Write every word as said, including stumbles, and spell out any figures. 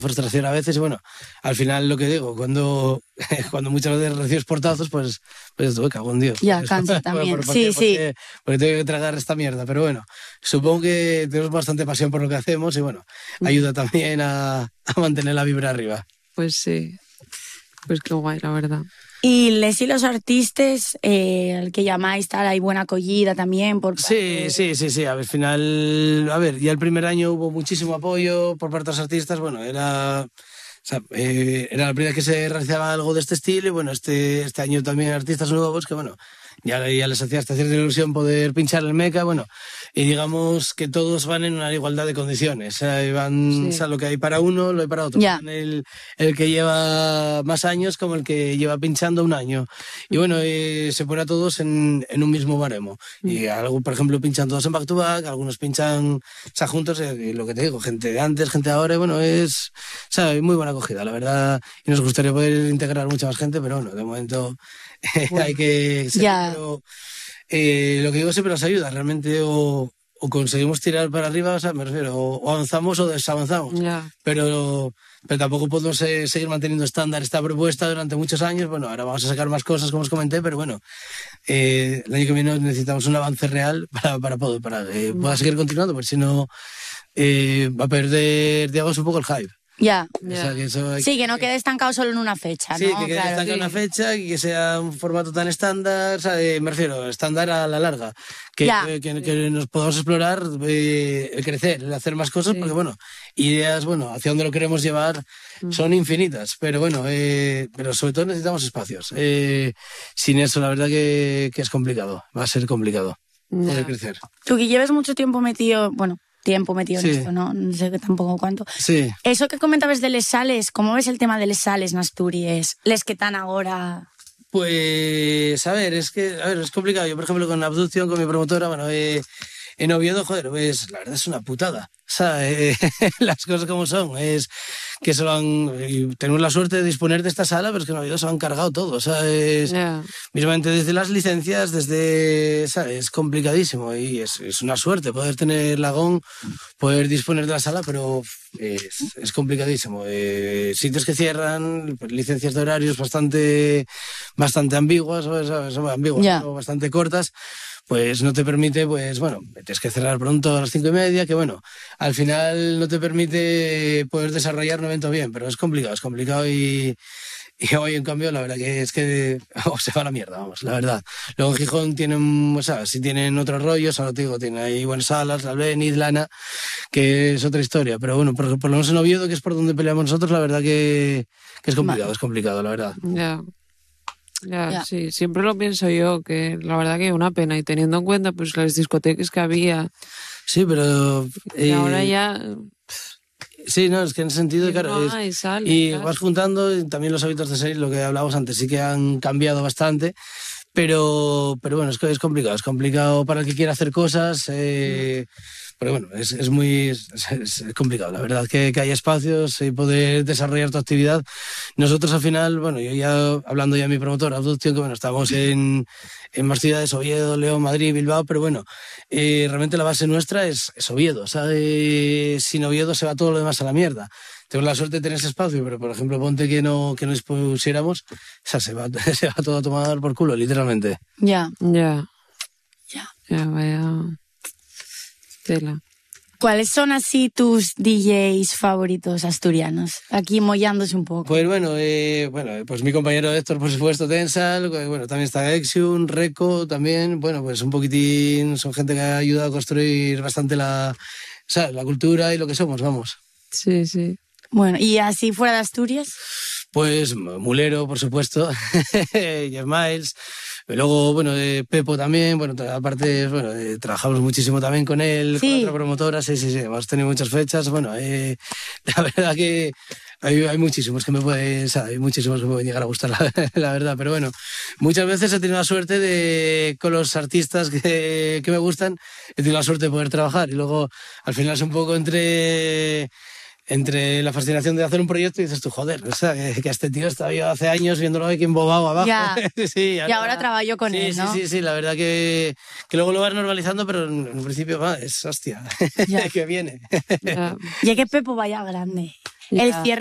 frustración a veces y bueno, al final lo que digo, cuando, cuando muchas veces recibes portazos, pues, pues me cago en Dios. Ya, cansa también, por, por, sí, porque, sí. Porque, porque tengo que tragar esta mierda, pero bueno, supongo que tenemos bastante pasión por lo que hacemos y bueno, ayuda también a, a mantener la vibra arriba. Pues sí, pues qué guay, la verdad. Y les y los artistas, eh, el que llamáis, tal, hay buena acogida también por parte... Sí, sí, sí, sí, al final, a ver, ya el primer año hubo muchísimo apoyo por parte de los artistas, bueno, era... O sea, eh, era la primera vez que se realizaba algo de este estilo y bueno, este, este año también artistas nuevos que bueno, ya, ya les hacía hasta cierta ilusión poder pinchar el Meca, bueno, y digamos que todos van en una igualdad de condiciones, o sea, van, sí. O sea, lo que hay para uno, lo hay para otro, yeah. el, el que lleva más años como el que lleva pinchando un año, y bueno, eh, se pone a todos en, en un mismo baremo, mm. y algo, por ejemplo, pinchan todos en back to back, algunos pinchan, o sea, juntos, eh, lo que te digo, gente de antes, gente de ahora, y bueno, es, o sea, muy buena acogida, la verdad, y nos gustaría poder integrar mucha más gente, pero bueno, de momento eh, bueno, hay que ser, yeah. pero, eh, lo que digo siempre nos ayuda, realmente o, o conseguimos tirar para arriba, o sea, me refiero, o, o avanzamos o desavanzamos, yeah. pero, pero tampoco podemos eh, seguir manteniendo estándar esta propuesta durante muchos años, bueno, ahora vamos a sacar más cosas como os comenté, pero bueno, eh, el año que viene necesitamos un avance real para, para, poder, para que eh, pueda seguir continuando, porque si no eh, va a perder, digamos, un poco el hype. Ya, yeah. O sea, que eso hay sí, que no quede estancado solo en una fecha, sí, ¿no? que quede claro, estancado en sí. una fecha y que sea un formato tan estándar, o sea, eh, me refiero, estándar a la larga, que, yeah. que, que, que nos podamos explorar, eh, el crecer, el hacer más cosas, sí. Porque bueno, ideas, bueno, hacia dónde lo queremos llevar mm. son infinitas, pero bueno, eh, pero sobre todo necesitamos espacios. Eh, sin eso, la verdad que, que es complicado, va a ser complicado yeah. poder crecer. Tú que lleves mucho tiempo metido, bueno... tiempo metido sí. en esto, ¿no? No sé tampoco cuánto. Sí. Eso que comentabas de les sales, ¿cómo ves el tema de les sales en Asturias? Les que tan ahora... Pues, a ver, es que, a ver, es complicado. Yo, por ejemplo, con Abducción, con mi promotora, bueno, eh, en Oviedo, joder, pues la verdad es una putada. O sea, eh, las cosas como son, es que se lo han... Tenemos la suerte de disponer de esta sala, pero es que en Oviedo se lo han cargado todo, o sea, es... Yeah. Mismamente desde las licencias, desde... ¿sabes? Es complicadísimo y es, es una suerte poder tener Lagón, poder disponer de la sala, pero es, es complicadísimo. Eh, sitios que cierran, pues, licencias de horarios bastante, bastante ambiguas, ¿sabes? ¿sabes? Ambiguas, yeah. ¿no? Bastante cortas, pues no te permite, pues bueno, tienes que cerrar pronto a las cinco y media, que bueno, al final no te permite poder desarrollar un evento bien, pero es complicado, es complicado y, y hoy en cambio la verdad que es que oh, se va a la mierda, vamos, la verdad. Luego en Gijón tienen, o sea, sí tienen otros rollos, ahora te digo, tienen ahí buenas salas, Albeniz, Lana, que es otra historia, pero bueno, por, por lo menos en Oviedo, que es por donde peleamos nosotros, la verdad que, que es complicado, vale. es complicado, la verdad. Ya. Yeah. Ya, yeah. sí, siempre lo pienso yo, que la verdad que una pena, y teniendo en cuenta pues las discotecas que había. Sí, pero... Y eh, ahora ya... Sí, no, es que en ese sentido, claro, no es, hay, sale, y claro. vas juntando y también los hábitos de salir, lo que hablábamos antes, sí que han cambiado bastante, pero, pero bueno, es, es complicado, es complicado para el que quiera hacer cosas, eh, pero bueno, es, es muy es, es complicado, la verdad, que, que haya espacios y poder desarrollar tu actividad. Nosotros al final, bueno, yo ya hablando ya de mi promotor, Abducción, que bueno, estamos en, en más ciudades, Oviedo, León, Madrid, Bilbao, pero bueno, eh, realmente la base nuestra es, es Oviedo, o sea, eh, sin Oviedo se va todo lo demás a la mierda. Tengo la suerte de tener ese espacio, pero por ejemplo, ponte que no, que no dispusiéramos, o sea, se va, se va todo a tomar por culo, literalmente. Ya. Ya. Ya. Ya, vaya... Tela. ¿Cuáles son así tus D Js favoritos asturianos? Aquí mollándose un poco. Pues bueno, eh, bueno, pues mi compañero Héctor, por supuesto, Tensal, bueno, también está Exium, Reco también, bueno, pues un poquitín, son gente que ha ayudado a construir bastante la, o sea, la cultura y lo que somos, vamos. Sí, sí. Bueno, ¿y así fuera de Asturias? Pues Mulero, por supuesto, Jeff Miles, y luego, bueno, eh, Pepo también, bueno, aparte, bueno, eh, trabajamos muchísimo también con él, sí. con otra promotora, sí, sí, sí, hemos tenido muchas fechas, bueno, eh, la verdad que hay, hay muchísimos que me pueden, o sea, hay muchísimos que me pueden llegar a gustar, la, la verdad, pero bueno, muchas veces he tenido la suerte de, con los artistas que, que me gustan, he tenido la suerte de poder trabajar y luego, al final es un poco entre... entre la fascinación de hacer un proyecto y dices tú, joder, o sea, que, que este tío estaba yo hace años viéndolo aquí embobado abajo. Ya. Sí, ahora, y ahora trabajo con sí, él, ¿no? Sí, sí, sí, la verdad que, que luego lo vas normalizando, pero en, en principio va, es hostia, que viene. Ya. Y que Pepo vaya grande. El Ya. cierre